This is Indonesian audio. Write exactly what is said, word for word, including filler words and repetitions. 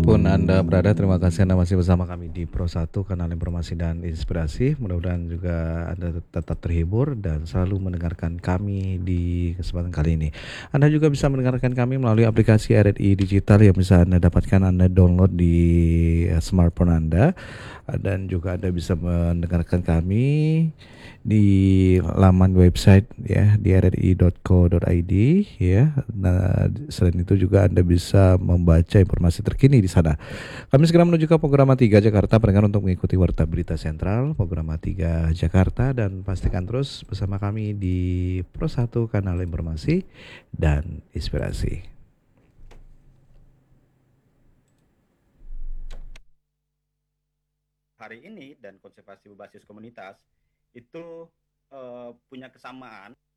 dimanapun Anda berada, terima kasih Anda masih bersama kami di Pro satu, kanal informasi dan inspirasi. Mudah-mudahan juga Anda tetap terhibur dan selalu mendengarkan kami di kesempatan kali ini. Anda juga bisa mendengarkan kami melalui aplikasi R R I Digital yang bisa Anda dapatkan, Anda download di smartphone Anda. Dan juga Anda bisa mendengarkan kami di laman website ya di r r i dot co dot i d ya. Nah, selain itu juga Anda bisa membaca informasi terkini di sana. Kami segera menuju ke Programa tiga Jakarta, pendengar, untuk mengikuti warta berita sentral Programa tiga Jakarta, dan pastikan terus bersama kami di Pro satu, kanal informasi dan inspirasi. Hari ini dan konservasi berbasis komunitas itu uh, punya kesamaan